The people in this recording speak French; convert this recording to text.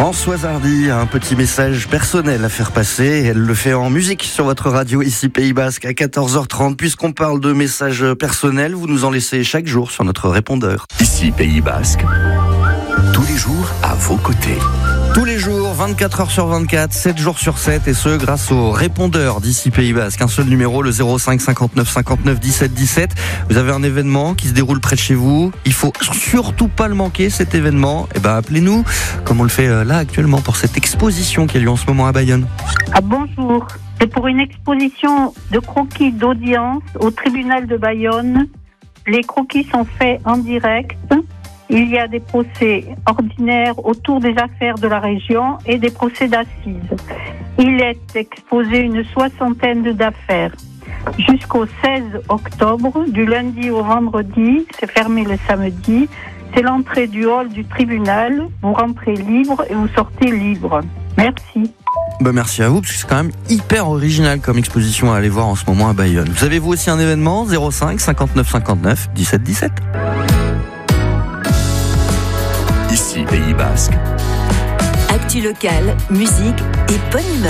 Françoise Hardy a un petit message personnel à faire passer. Elle le fait en musique sur votre radio ici Pays Basque à 14h30. Puisqu'on parle de messages personnels, vous nous en laissez chaque jour sur notre répondeur. Ici Pays Basque, tous les jours à vos côtés. Tous les jours, 24 heures sur 24, 7 jours sur 7, et ce, grâce au répondeur d'ici Pays Basque. Un seul numéro, le 05 59 59 17 17. Vous avez un événement qui se déroule près de chez vous. Il faut surtout pas le manquer, cet événement. Eh ben, appelez-nous, comme on le fait là actuellement pour cette exposition qui a lieu en ce moment à Bayonne. Ah, bonjour. C'est pour une exposition de croquis d'audience au tribunal de Bayonne. Les croquis sont faits en direct. Il y a des procès ordinaires autour des affaires de la région et des procès d'assises. Il est exposé une soixantaine d'affaires. Jusqu'au 16 octobre, du lundi au vendredi, c'est fermé le samedi. C'est l'entrée du hall du tribunal. Vous rentrez libre et vous sortez libre. Merci. Merci à vous, parce que c'est quand même hyper original comme exposition à aller voir en ce moment à Bayonne. Vous avez vous aussi un événement, 05 59 59 17 17. Ici Pays Basque. Actu local, musique et bonne humeur.